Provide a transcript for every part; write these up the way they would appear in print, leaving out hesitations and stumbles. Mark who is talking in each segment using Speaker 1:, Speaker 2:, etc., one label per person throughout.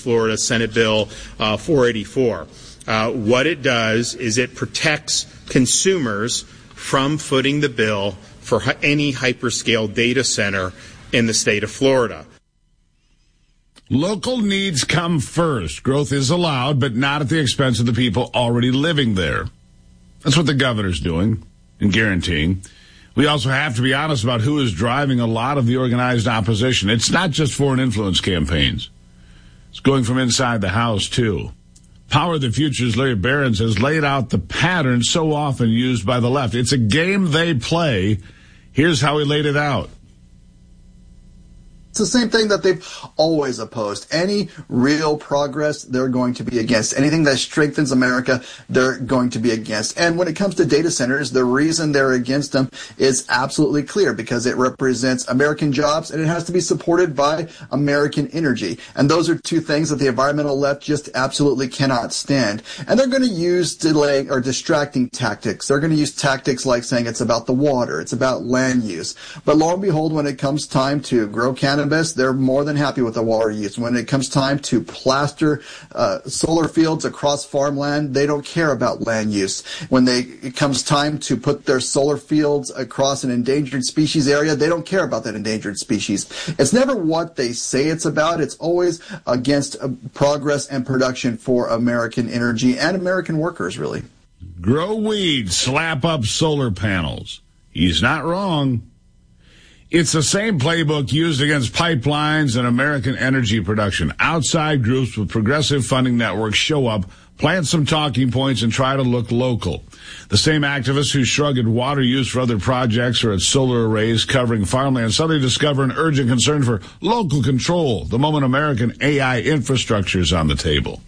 Speaker 1: Florida Senate Bill 484. What it does is it protects consumers from footing the bill for any hyperscale data center in the state of Florida.
Speaker 2: Local needs come first. Growth is allowed, but not at the expense of the people already living there. That's what the governor's doing and guaranteeing. We also have to be honest about who is driving a lot of the organized opposition. It's not just foreign influence campaigns. It's going from inside the House, too. Power of the Future's Larry Behrens has laid out the pattern so often used by the left. It's a game they play. Here's how he laid it out.
Speaker 3: It's the same thing that they've always opposed. Any real progress, they're going to be against. Anything that strengthens America, they're going to be against. And when it comes to data centers, the reason they're against them is absolutely clear, because it represents American jobs and it has to be supported by American energy. And those are two things that the environmental left just absolutely cannot stand. And they're going to use delaying or distracting tactics. They're going to use tactics like saying it's about the water, it's about land use. But lo and behold, when it comes time to grow cannabis, they're more than happy with the water use. When it comes time to plaster solar fields across farmland, they don't care about land use. When it comes time to put their solar fields across an endangered species area, they don't care about that endangered species. It's never what they say it's about. It's always against progress and production for American energy and American workers, really.
Speaker 2: Grow weeds, slap up solar panels. He's not wrong. It's the same playbook used against pipelines and American energy production. Outside groups with progressive funding networks show up, plant some talking points, and try to look local. The same activists who shrug at water use for other projects or at solar arrays covering farmland suddenly discover an urgent concern for local control the moment American AI infrastructure is on the table.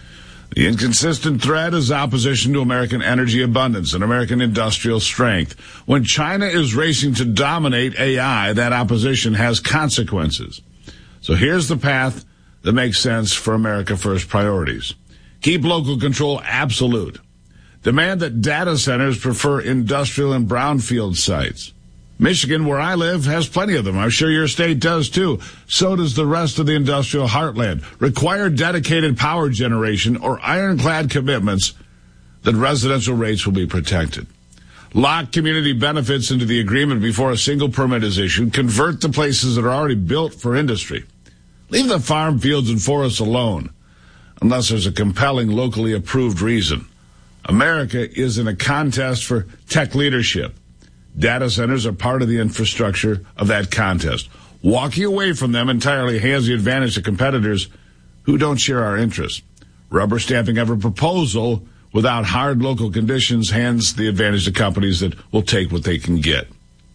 Speaker 2: The inconsistent thread is opposition to American energy abundance and American industrial strength. When China is racing to dominate AI, that opposition has consequences. So here's the path that makes sense for America First priorities. Keep local control absolute. Demand that data centers prefer industrial and brownfield sites. Michigan, where I live, has plenty of them. I'm sure your state does, too. So does the rest of the industrial heartland. Require dedicated power generation or ironclad commitments that residential rates will be protected. Lock community benefits into the agreement before a single permit is issued. Convert the places that are already built for industry. Leave the farm fields and forests alone, unless there's a compelling, locally approved reason. America is in a contest for tech leadership. Data centers are part of the infrastructure of that contest. Walking away from them entirely hands the advantage to competitors who don't share our interests. Rubber stamping every proposal without hard local conditions hands the advantage to companies that will take what they can get.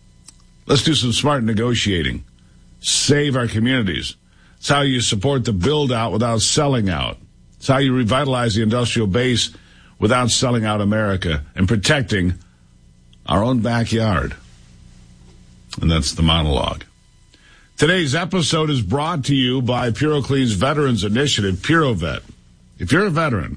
Speaker 2: Let's do some smart negotiating. Save our communities. It's how you support the build-out without selling out. It's how you revitalize the industrial base without selling out America and protecting our own backyard. And that's the monologue. Today's episode is brought to you by PuroClean's Veterans Initiative, PuroVet. If you're a veteran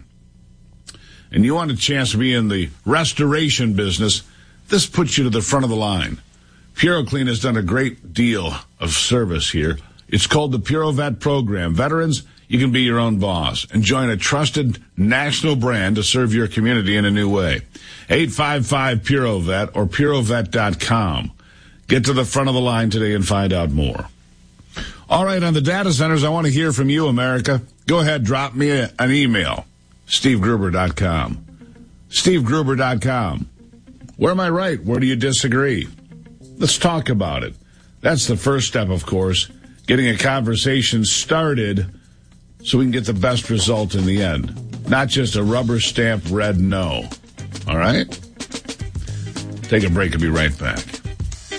Speaker 2: and you want a chance to be in the restoration business, this puts you to the front of the line. PuroClean has done a great deal of service here. It's called the PuroVet program. Veterans, you can be your own boss and join a trusted national brand to serve your community in a new way. 855-PuroVet or PuroVet.com. Get to the front of the line today and find out more. All right, on the data centers, I want to hear from you, America. Go ahead, drop me an email. SteveGruber.com. SteveGruber.com. Where am I right? Where do you disagree? Let's talk about it. That's the first step, of course, getting a conversation started so we can get the best result in the end. Not just a rubber stamp red no. All right? Take a break and be right back.